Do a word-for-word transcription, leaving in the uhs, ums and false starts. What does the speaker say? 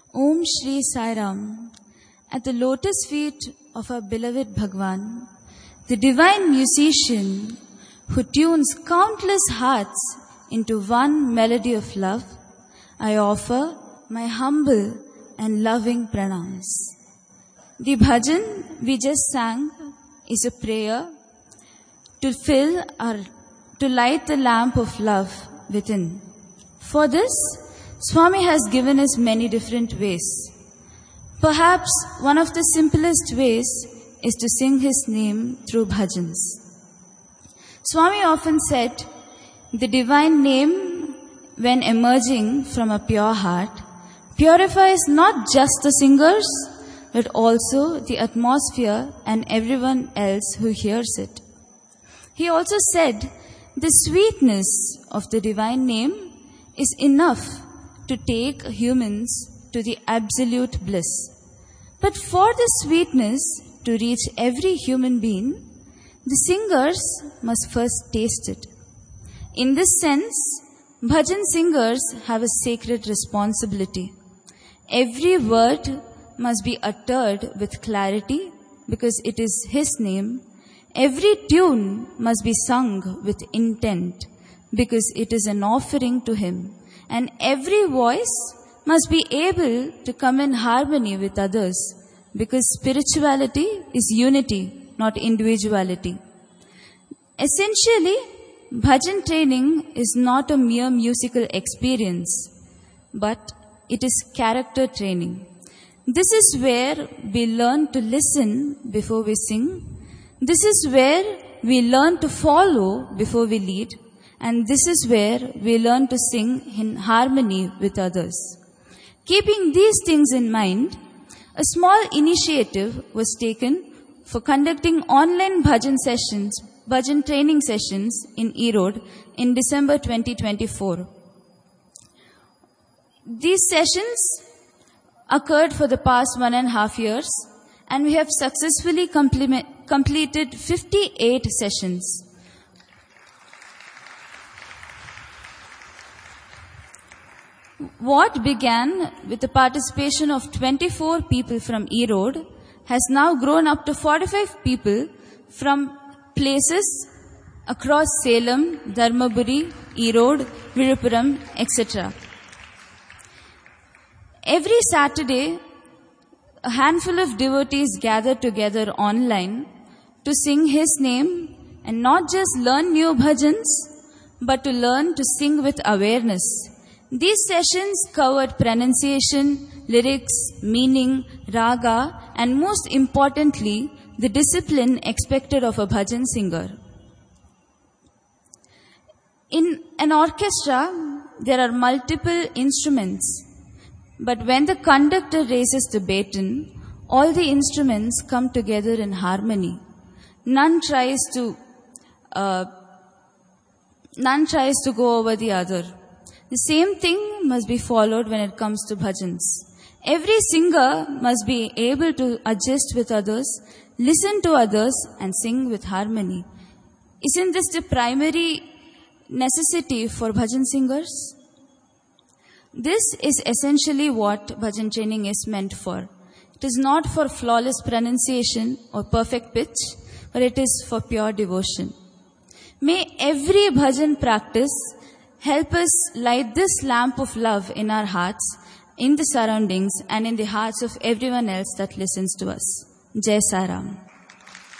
Om Shri Sai Ram. At the lotus feet of our beloved Bhagwan, the divine musician who tunes countless hearts into one melody of love, I offer my humble and loving pranams. The bhajan we just sang is a prayer to fill our, to light the lamp of love within. For this, Swami has given us many different ways. Perhaps one of the simplest ways is to sing His name through bhajans. Swami often said, the divine name, when emerging from a pure heart, purifies not just the singers, but also the atmosphere and everyone else who hears it. He also said, the sweetness of the divine name is enough to take humans to the absolute bliss. But for this sweetness to reach every human being, the singers must first taste it. In this sense, bhajan singers have a sacred responsibility. Every word must be uttered with clarity because it is His name. Every tune must be sung with intent because it is an offering to Him. And every voice must be able to come in harmony with others because spirituality is unity, not individuality. Essentially, bhajan training is not a mere musical experience, but it is character training. This is where we learn to listen before we sing. This is where we learn to follow before we lead. And this is where we learn to sing in harmony with others. Keeping these things in mind, a small initiative was taken for conducting online bhajan sessions, bhajan training sessions in Erode in December twenty twenty-four. These sessions occurred for the past one and a half years, and we have successfully compliment, completed fifty-eight sessions. What began with the participation of twenty-four people from Erode has now grown up to forty-five people from places across Salem, Dharmaburi, Erode, Viluppuram, et cetera. Every Saturday, a handful of devotees gather together online to sing His name and not just learn new bhajans, but to learn to sing with awareness. These sessions covered pronunciation, lyrics, meaning, raga, and most importantly, the discipline expected of a bhajan singer. In an orchestra, there are multiple instruments, but when the conductor raises the baton, all the instruments come together in harmony. None tries to, uh, none tries to go over the other. The same thing must be followed when it comes to bhajans. Every singer must be able to adjust with others, listen to others, and sing with harmony. Isn't this the primary necessity for bhajan singers? This is essentially what bhajan training is meant for. It is not for flawless pronunciation or perfect pitch, but it is for pure devotion. May every bhajan practice help us light this lamp of love in our hearts, in the surroundings, and in the hearts of everyone else that listens to us. Jai Sai Ram.